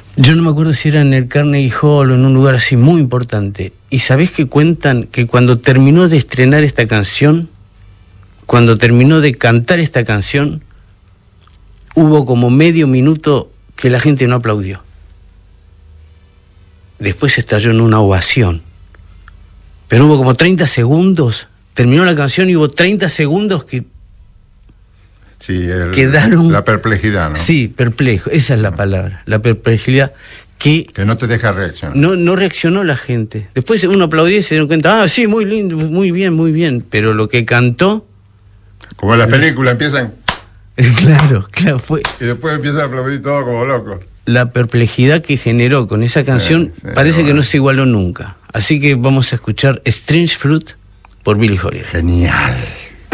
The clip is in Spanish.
Yo no me acuerdo si era en el Carnegie Hall o en un lugar así muy importante. Y sabés que cuentan que cuando terminó de estrenar esta canción, cuando terminó de cantar esta canción, hubo como medio minuto que la gente no aplaudió. Después estalló en una ovación. Pero hubo como 30 segundos, terminó la canción y hubo 30 segundos que sí, quedaron... La perplejidad, ¿no? Sí, perplejo, esa es la palabra, la perplejidad que no te deja reaccionar. No reaccionó la gente. Después uno aplaudió y se dieron cuenta, sí, muy lindo, muy bien, pero lo que cantó... Como en las películas empiezan... Claro, fue... Y después empiezan a aplaudir todo como locos. La perplejidad que generó con esa canción parece que no se igualó nunca. Así que vamos a escuchar Strange Fruit por Billie Holiday. Genial.